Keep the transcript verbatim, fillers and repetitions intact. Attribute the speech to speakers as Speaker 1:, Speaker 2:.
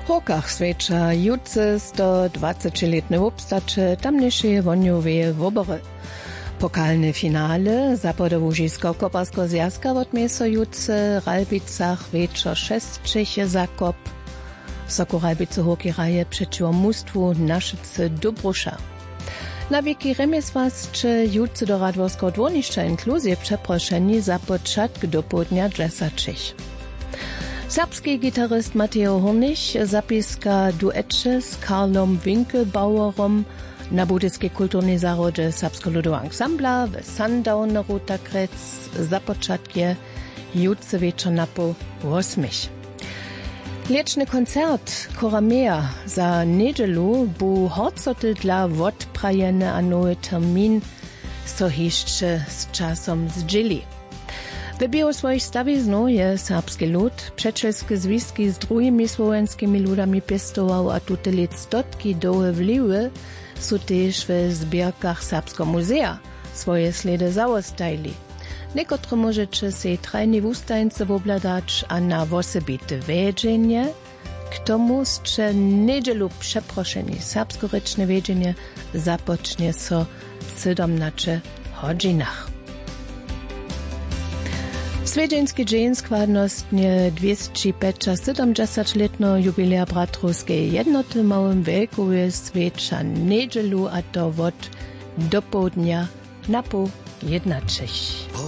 Speaker 1: Hokach sveča jutce sto dvacetletne obstače tamnejšie vonjowe wobory. Pokalne finale Zapodołużysko koparsko zjazka odmie so jutce Ralbicach večer šestčeche zakop. Soko Ralbice hokeraje przeciw mustwu Naszyce Dobrusza. Na wieki remesłascze jutce do Radworskiego dwoniszcza inkluzje przeproszeni za początek do południa dżesaczych. Serbski gitarist Mateo Hornich zapiska duetche z Karlom Winkelbauerom na budyskiej kulturnej zarodzie Serbsko-Ludowa Ensembla w Sundowneru Takrec za początkie jutce wieczor na po ósmych. Lieczny koncert Koramea za niedzielu bu horcoty dla odprajene a nowy termin so hiszcze z czasom zdzieli. Wybierał swoich stawiznów je serbski lud, przeczelskie związki z drugimi słowenskimi ludami pestował, a tute lit stotki dołe wliwy są też w zbierkach Serbskiego Muzea swoje sledy załostajli. Niekotre możecie się trajni wustajnce wobladać, a na osobite wiedzienie, k tomu scze niedzielu przeproszeni serbskoryczne wiedzienie zapocznie so w siedemnastu hodzinach. Swiedzieński dzień składnostnie dwieście siedemdziesięcioletno jubilea Bratrowskiej jednoty małym wieku jest świecza niedzielu, a to od do południa na pół jednaczych.